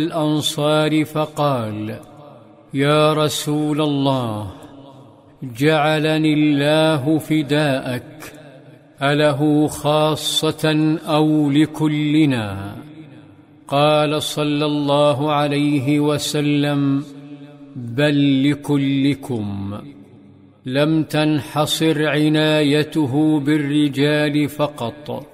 الأنصار فقال: يا رسول الله، جعلني الله فداءك، أله خاصة أو لكلنا؟ قال صلى الله عليه وسلم: بل لكلكم. لم تنحصر عنايته بالرجال فقط،